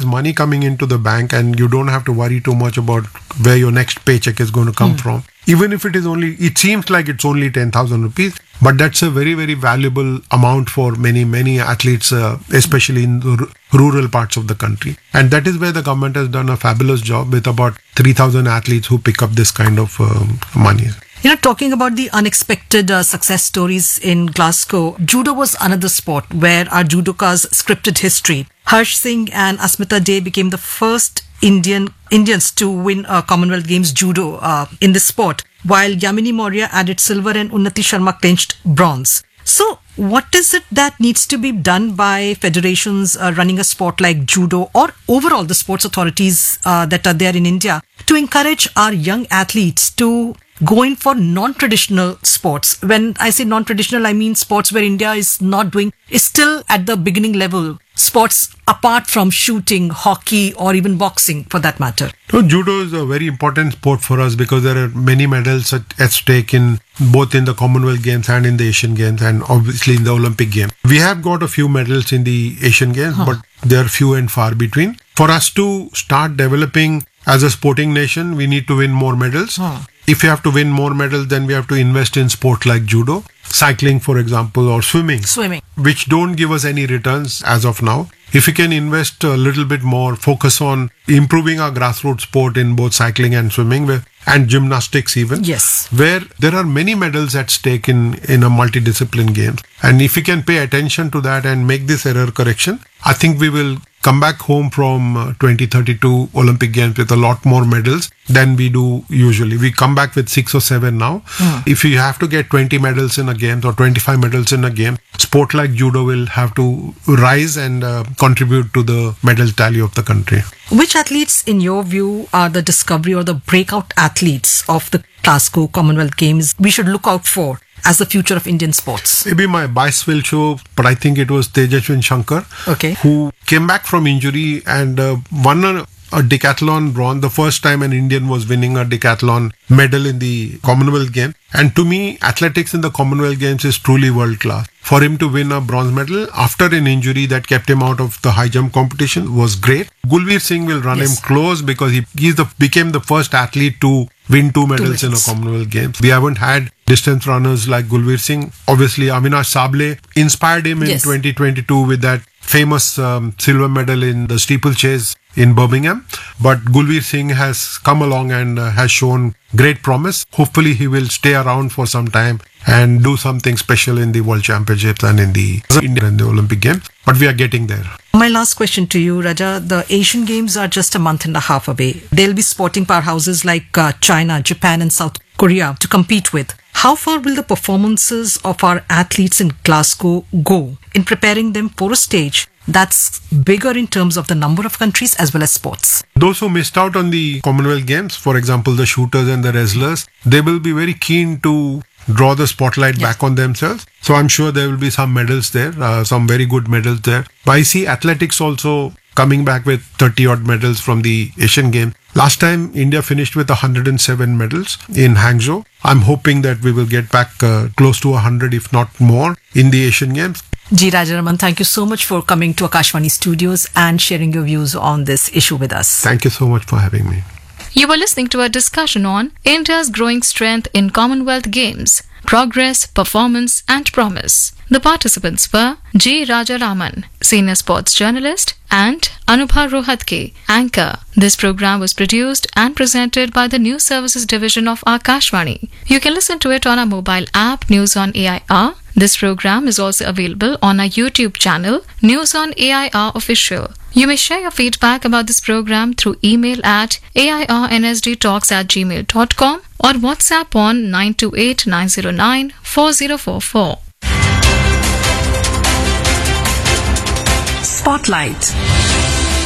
money coming into the bank and you don't have to worry too much about where your next paycheck is going to come from. Even if it seems like it's only 10,000 rupees, but that's a very, very valuable amount for many, many athletes, especially in the rural parts of the country. And that is where the government has done a fabulous job with about 3,000 athletes who pick up this kind of money. Talking about the unexpected success stories in Glasgow, judo was another sport where our judokas scripted history. Harsh Singh and Asmita Dey became the first Indians to win Commonwealth Games judo in this sport, while Yamini Maurya added silver and Unnati Sharma clinched bronze. So, what is it that needs to be done by federations running a sport like judo, or overall the sports authorities that are there in India, to encourage our young athletes to go in for non-traditional sports? When I say non-traditional, I mean sports where India is still at the beginning level. Sports apart from shooting, hockey, or even boxing for that matter. So judo is a very important sport for us because there are many medals at stake in both in the Commonwealth Games and in the Asian Games, and obviously in the Olympic Games. We have got a few medals in the Asian Games, but they are few and far between. For us to start developing as a sporting nation, we need to win more medals. If we have to win more medals, then we have to invest in sport like judo, cycling, for example, or swimming, which don't give us any returns as of now. If we can invest a little bit more, focus on improving our grassroots sport in both cycling and swimming, and gymnastics even, where there are many medals at stake in a multidiscipline game. And if we can pay attention to that and make this error correction, I think we will come back home from 2032 Olympic Games with a lot more medals than we do usually. We come back with 6 or 7 now. If you have to get 20 medals in a game or 25 medals in a game, sport like judo will have to rise and contribute to the medal tally of the country. Which athletes, in your view, are the discovery or the breakout athletes of the Glasgow Commonwealth Games we should look out for as the future of Indian sports? Maybe my bias will show, but I think it was Tejaswin Shankar, who came back from injury and won a decathlon bronze, the first time an Indian was winning a decathlon medal in the Commonwealth Games. And to me, athletics in the Commonwealth Games is truly world class. For him to win a bronze medal after an injury that kept him out of the high jump competition was great. Gulveer Singh will run him close because he became the first athlete to win 2 medals in a Commonwealth Games. We haven't had distance runners like Gulveer Singh. Obviously, Avinash Sable inspired him in 2022 with that famous silver medal in the steeplechase in Birmingham. But Gulveer Singh has come along and has shown great promise. Hopefully, he will stay around for some time and do something special in the World Championships and in the Olympic Games. But we are getting there. My last question to you, Raja. The Asian Games are just a month and a half away. They'll be sporting powerhouses like China, Japan and South Korea to compete with. How far will the performances of our athletes in Glasgow go in preparing them for a stage that's bigger in terms of the number of countries as well as sports? Those who missed out on the Commonwealth Games, for example, the shooters and the wrestlers, they will be very keen to draw the spotlight back on themselves. So I'm sure there will be some medals there, some very good medals there. But I see athletics also coming back with 30 odd medals from the Asian Games. Last time India finished with 107 medals in Hangzhou. I'm hoping that we will get back close to 100 if not more in the Asian Games. G. Rajaraman, thank you so much for coming to Akashvani Studios and sharing your views on this issue with us. Thank you so much for having me. You were listening to a discussion on India's growing strength in Commonwealth Games, progress, performance and promise. The participants were G. Rajaraman, senior sports journalist, and Anubha Rohatke, anchor. This program was produced and presented by the News Services Division of Akashvani. You can listen to it on our mobile app News on AIR. This program is also available on our YouTube channel News on AIR Official. You may share your feedback about this program through email at airnsdtalks@gmail.com or WhatsApp on 928-909-4044. Spotlight.